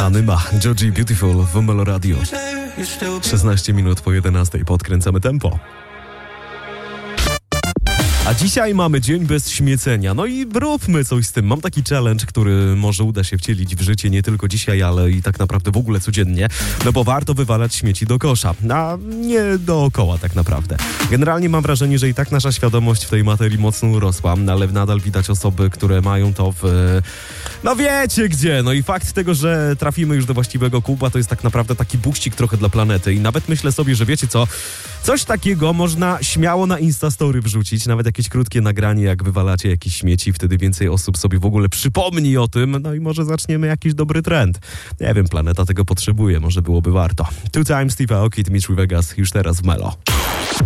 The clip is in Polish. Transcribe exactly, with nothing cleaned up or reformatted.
Anyma, Georgie Beautiful w Melo Radio. szesnaście minut po jedenastej, podkręcamy tempo. A dzisiaj mamy dzień bez śmiecenia. No i róbmy coś z tym. Mam taki challenge, który może uda się wcielić w życie nie tylko dzisiaj, ale i tak naprawdę w ogóle codziennie. No bo warto wywalać śmieci do kosza, a nie dookoła tak naprawdę. Generalnie mam wrażenie, że i tak nasza świadomość w tej materii mocno urosła, ale nadal widać osoby, które mają to w... No wiecie gdzie. No i fakt tego, że trafimy już do właściwego kuba, to jest tak naprawdę taki buścik trochę dla planety. I nawet myślę sobie, że wiecie co? Coś takiego można śmiało na Instastory wrzucić, nawet jakieś krótkie nagranie, jak wywalacie jakieś śmieci, wtedy więcej osób sobie w ogóle przypomni o tym, no i może zaczniemy jakiś dobry trend. Nie wiem, planeta tego potrzebuje, może byłoby warto. Two Times Steve Aoki, Dimitri Vegas, już teraz w Melo.